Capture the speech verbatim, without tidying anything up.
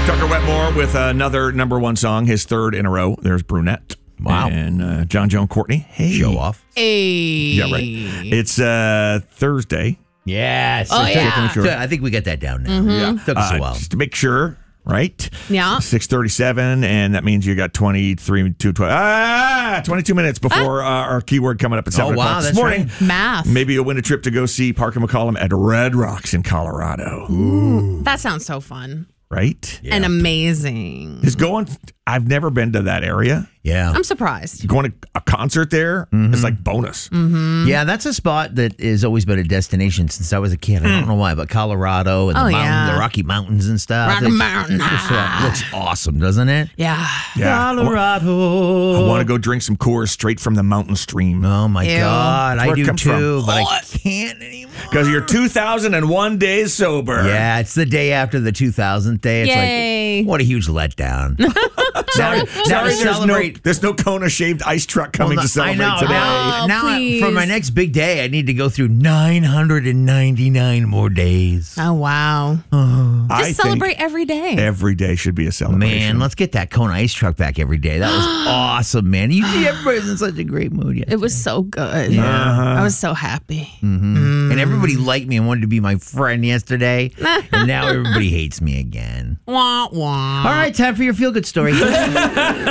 Tucker Wetmore with another number one song, his third in a row. There's Brunette. Wow. And uh, John Joan Courtney. Hey. Show off. Hey. Yeah, right. It's uh, Thursday. Yes. Oh, It yeah. took- I think we got that down now. Mm-hmm. Yeah. Took us Uh, a while. Just to make sure, right? Yeah. six thirty-seven, and that means you got twenty-three, two, twelve, ah, twenty-two minutes before uh, our keyword coming up at seven Oh, wow, o'clock this that's morning. right. Math. Maybe you'll win a trip to go see Parker McCollum at Red Rocks in Colorado. That sounds so fun Right? and amazing. Is going, I've never been to that area. Yeah. I'm surprised. Going to a concert there is like bonus. Yeah, that's a spot that has always been a destination since I was a kid. I don't know why, but Colorado and the, Oh, mountain, yeah. the Rocky Mountains and stuff. Rocky It's- Mountain. it's, uh, looks awesome, doesn't it? Yeah. Yeah. I Colorado. want to go drink some Coors straight from the mountain stream. Oh my Ew. God, That's I where it do comes too, from. but I Oh, can't anymore. Because you're two thousand one days sober. Yeah, it's the day after the two thousandth day. It's Yay. like, what a huge letdown. now, now to Sorry, there's no, celebrate. there's no Kona shaved ice truck coming Well, to celebrate I know. today. Now, Oh, now I- please. for my next big day, I need to go through nine hundred ninety-nine more days. Oh, wow. I Just celebrate every day. think every day should be a celebration. Man, let's get that Kona ice truck back every day. That was awesome, man. You everybody's in such a great mood. Yesterday. It was so good. Yeah. I was so happy. And everybody liked me and wanted to be my friend yesterday. And now everybody hates me again. Wah, wah. All right, time for your feel good story.